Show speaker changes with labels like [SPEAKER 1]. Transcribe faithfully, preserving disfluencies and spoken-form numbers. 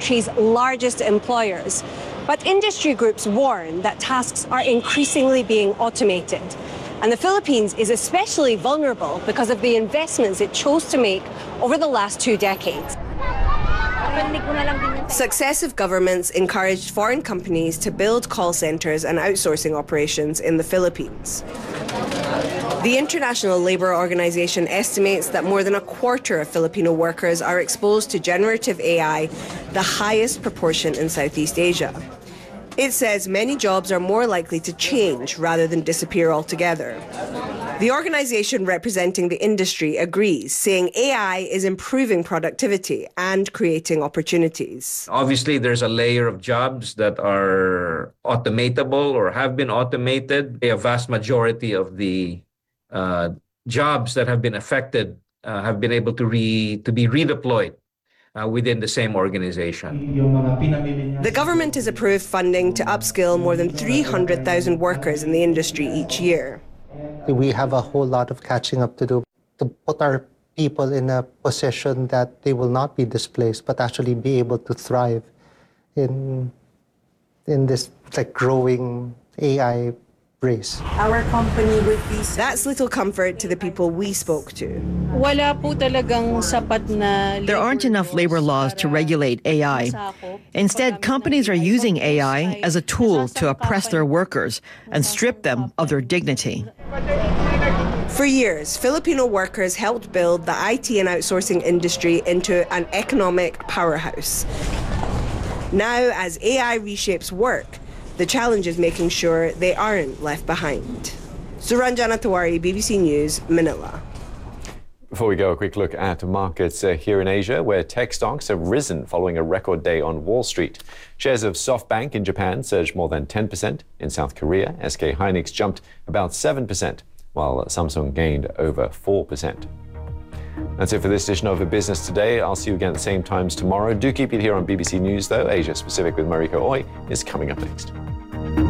[SPEAKER 1] country's largest employers. But industry groups warn that tasks are increasingly being automated. And the Philippines is especially vulnerable because of the investments it chose to make over the last two decades. Successive governments encouraged foreign companies to build call centers and outsourcing operations in the Philippines. The International Labour Organization estimates that more than a quarter of Filipino workers are exposed to generative A I, the highest proportion in Southeast Asia. It says many jobs are more likely to change rather than disappear altogether. The organization representing the industry agrees, saying A I is improving productivity and creating opportunities.
[SPEAKER 2] Obviously, there's a layer of jobs that are automatable or have been automated. A vast majority of the uh, jobs that have been affected uh, have been able to, re to be redeployed Uh, within the same organization.
[SPEAKER 1] The government has approved funding to upskill more than three hundred thousand workers in the industry each year.
[SPEAKER 3] We have a whole lot of catching up to do to put our people in a position that they will not be displaced, but actually be able to thrive in, in this like growing A I race.
[SPEAKER 1] Our company would be... That's little comfort to the people we spoke to.
[SPEAKER 4] Wala po talagang sapat na
[SPEAKER 5] There aren't enough labor laws to regulate A I. Instead, companies are using A I as a tool to oppress their workers and strip them of their dignity.
[SPEAKER 1] For years, Filipino workers helped build the I T and outsourcing industry into an economic powerhouse. Now, as A I reshapes work, the challenge is making sure they aren't left behind. Suranjana Tiwari, B B C News, Manila.
[SPEAKER 6] Before we go, a quick look at markets uh, here in Asia, where tech stocks have risen following a record day on Wall Street. Shares of SoftBank in Japan surged more than ten percent. In South Korea, S K Hynix jumped about seven percent, while Samsung gained over four percent. That's it for this edition of Business Today. I'll see you again at the same times tomorrow. Do keep it here on B B C News, though. Asia Pacific with Mariko Oy is coming up next.